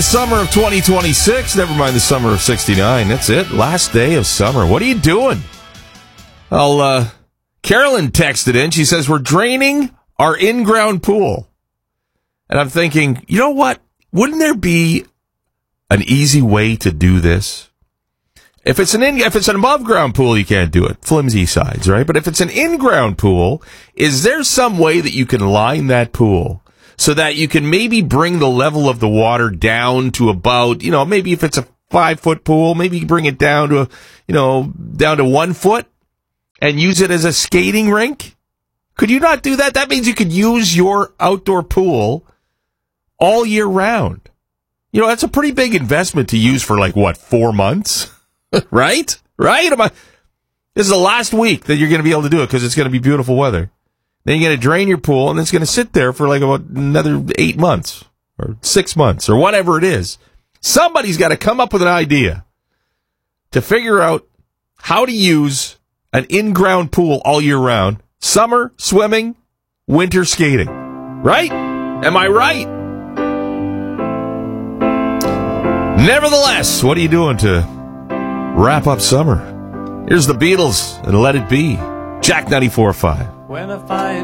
Summer of 2026, never mind the summer of 69. That's it. Last day of summer. What are you doing? Well, Carolyn texted in. She says, we're draining our in-ground pool. And I'm thinking, you know what? Wouldn't there be an easy way to do this? If it's an above-ground pool, you can't do it. Flimsy sides, right? But if it's an in-ground pool, is there some way that you can line that pool so that you can maybe bring the level of the water down to about, maybe if it's a 5-foot pool, maybe you bring it down to, down to 1 foot and use it as a skating rink? Could you not do that? That means you could use your outdoor pool all year round. That's a pretty big investment to use for 4 months? Right? This is the last week that you're going to be able to do it because it's going to be beautiful weather. Then you're going to drain your pool, and it's going to sit there for about another 8 months or 6 months or whatever it is. Somebody's got to come up with an idea to figure out how to use an in-ground pool all year round. Summer, swimming, winter, skating. Right? Am I right? Nevertheless, what are you doing to wrap up summer? Here's the Beatles and Let It Be. Jack 94.5.